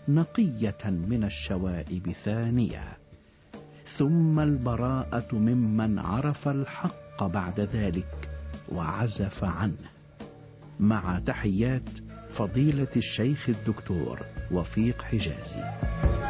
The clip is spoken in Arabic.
نقية من الشوائب ثانية، ثم البراءة ممن عرف الحق بعد ذلك وعزف عنه. مع تحيات فضيلة الشيخ الدكتور وفيق حجازي.